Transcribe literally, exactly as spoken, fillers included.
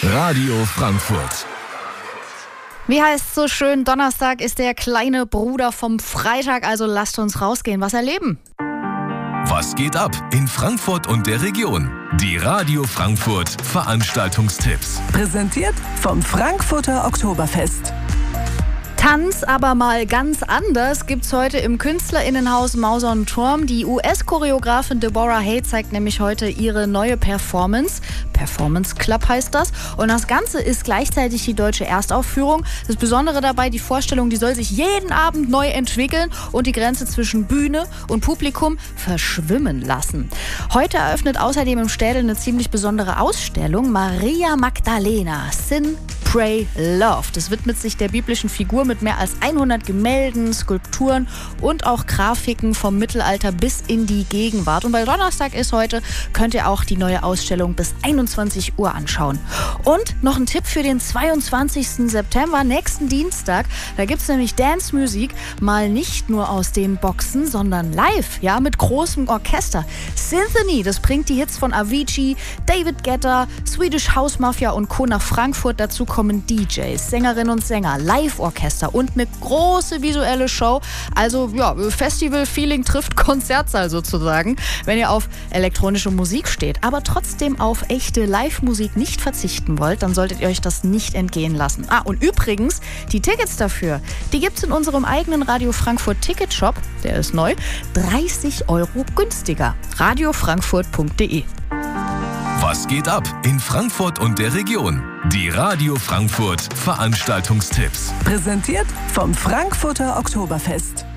Radio Frankfurt. Wie heißt so schön, Donnerstag ist der kleine Bruder vom Freitag, also lasst uns rausgehen, was erleben. Was geht ab in Frankfurt und der Region? Die Radio Frankfurt Veranstaltungstipps. Präsentiert vom Frankfurter Oktoberfest. Tanz, aber mal ganz anders, gibt's heute im KünstlerInnenhaus Mauser und Turm. Die U S-Choreografin Deborah Hay zeigt nämlich heute ihre neue Performance. Performance Club heißt das. Und das Ganze ist gleichzeitig die deutsche Erstaufführung. Das Besondere dabei, die Vorstellung, die soll sich jeden Abend neu entwickeln und die Grenze zwischen Bühne und Publikum verschwimmen lassen. Heute eröffnet außerdem im Städel eine ziemlich besondere Ausstellung. Maria Magdalena, Sin, Pray, Love. Das widmet sich der biblischen Figur mit mehr als hundert Gemälden, Skulpturen und auch Grafiken vom Mittelalter bis in die Gegenwart. Und weil Donnerstag ist heute, könnt ihr auch die neue Ausstellung bis einundzwanzig Uhr anschauen. Und noch ein Tipp für den zweiundzwanzigsten September, nächsten Dienstag. Da gibt es nämlich Dance-Musik, mal nicht nur aus den Boxen, sondern live, ja, mit großem Orchester. Symphony, das bringt die Hits von Avicii, David Guetta, Swedish House Mafia und Co. nach Frankfurt. Dazu kommen D Js, Sängerinnen und Sänger, Live-Orchester und eine große visuelle Show. Also ja, Festival-Feeling trifft Konzertsaal sozusagen, wenn ihr auf elektronische Musik steht, aber trotzdem auf echte Live-Musik nicht verzichten wollt, dann solltet ihr euch das nicht entgehen lassen. Ah, und übrigens, die Tickets dafür, die gibt's in unserem eigenen Radio Frankfurt Ticketshop, der ist neu, dreißig Euro günstiger. radio frankfurt punkt de. Was geht ab in Frankfurt und der Region? Die Radio Frankfurt Veranstaltungstipps. Präsentiert vom Frankfurter Oktoberfest.